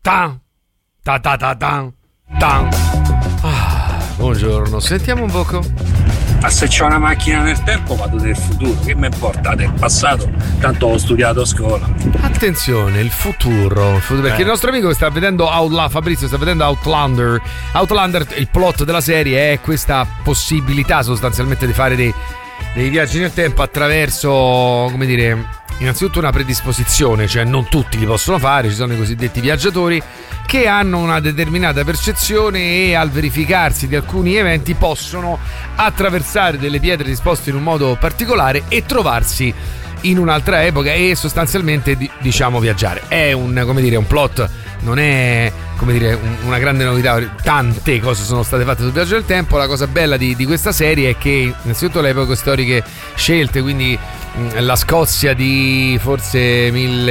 Tan, ta ta ta tan, tan. Buongiorno, sentiamo un poco. Ma se c'ho una macchina nel tempo vado nel futuro, che mi importa del passato, tanto ho studiato a scuola. Attenzione, il futuro perché il nostro amico sta vedendo Fabrizio sta vedendo Outlander, il plot della serie è questa possibilità sostanzialmente di fare dei viaggi nel tempo attraverso, come dire, innanzitutto una predisposizione, cioè non tutti li possono fare, ci sono i cosiddetti viaggiatori che hanno una determinata percezione e al verificarsi di alcuni eventi possono attraversare delle pietre disposte in un modo particolare e trovarsi in un'altra epoca e sostanzialmente diciamo viaggiare. È un plot, non è una grande novità, tante cose sono state fatte sul viaggio del tempo. La cosa bella di questa serie è che innanzitutto le epoche storiche scelte, quindi la Scozia di forse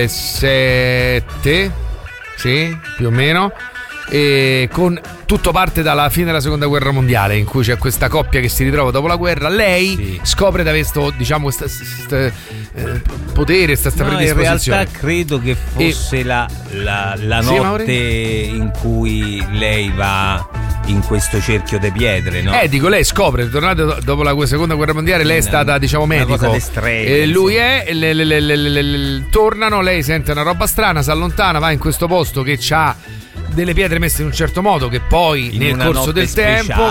1700, sì, più o meno, e con tutto parte dalla fine della seconda guerra mondiale, in cui c'è questa coppia che si ritrova dopo la guerra. Lei scopre di avere questo potere, questa predisposizione. In realtà credo che fosse la notte in cui lei va in questo cerchio di pietre, no? Dico, lei scopre, tornata dopo la seconda guerra mondiale, lei è stata, diciamo, medico. Una cosa estrema, lui tornano, lei sente una roba strana, si allontana, va in questo posto che c'ha delle pietre messe in un certo modo che poi nel corso del tempo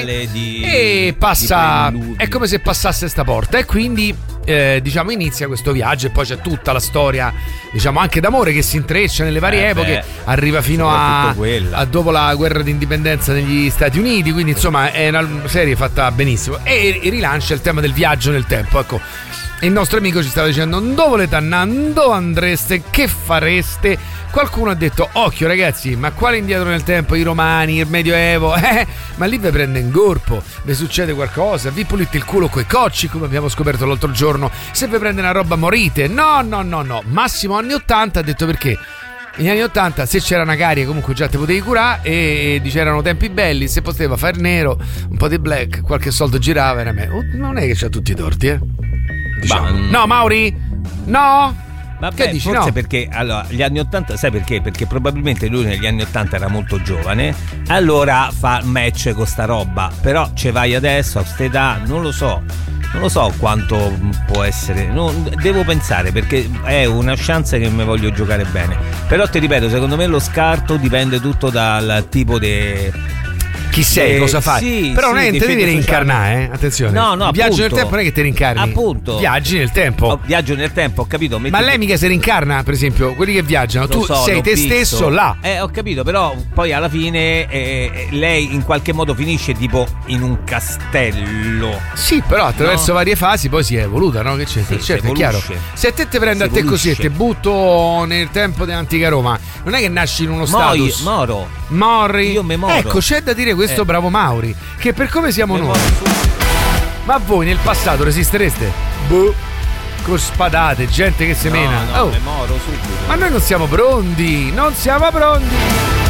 e passa, è come se passasse sta porta e quindi diciamo inizia questo viaggio e poi c'è tutta la storia, diciamo, anche d'amore che si intreccia nelle varie epoche, arriva fino a dopo la guerra d'indipendenza negli Stati Uniti, quindi insomma è una serie fatta benissimo e rilancia il tema del viaggio nel tempo. Ecco, il nostro amico ci stava dicendo: dove volete andare, dove andreste, che fareste? Qualcuno ha detto: occhio ragazzi, ma quale indietro nel tempo? I romani, il medioevo, ma lì vi prende in corpo, vi succede qualcosa, vi pulite il culo coi cocci come abbiamo scoperto l'altro giorno, se vi prende una roba morite. No, massimo anni 80, ha detto, perché negli anni 80 se c'era una carie comunque già te potevi curare e c'erano tempi belli, se poteva fare nero, un po' di black, qualche soldo girava, era me. Non è che c'ha tutti i torti, diciamo. No, Mauri? No? Vabbè, dici, forse no? Perché allora gli anni 80, sai perché? Perché probabilmente lui negli anni 80 era molto giovane, allora fa match con sta roba, però ce vai adesso a quest'età, non lo so quanto può essere, devo pensare, perché è una chance che mi voglio giocare bene, però ti ripeto, secondo me lo scarto dipende tutto dal tipo di chi sei, cosa fai, però non è che ti devi reincarnare, attenzione. No, viaggio nel tempo non è che ti reincarni, appunto, viaggi nel tempo. Viaggio nel tempo, ho capito. Ma lei mica si reincarna, per esempio, quelli che viaggiano, tu sei te stesso là. Ho capito, però poi alla fine lei in qualche modo finisce tipo in un castello. Sì, però attraverso varie fasi poi si è evoluta, no? Che c'è? Sì, certo, è chiaro. Se a te prende a te così e te butto nel tempo dell'antica Roma, non è che nasci in uno status. Morri. Io me moro. Ecco, c'è da dire questo, bravo Mauri, che per come siamo noi. Ma voi nel passato resistereste? Con spadate, gente che semena. Me moro subito. Ma noi non siamo pronti.